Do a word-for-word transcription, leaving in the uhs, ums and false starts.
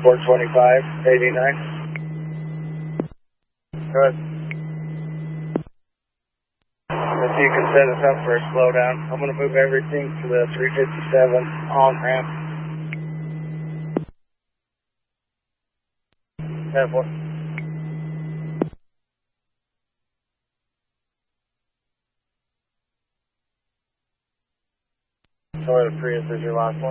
four twenty-five, eighty-nine. Good. If you can set us up for a slowdown, I'm going to move everything to the three fifty-seven on ramp. Have one. Toyota Prius is your last one.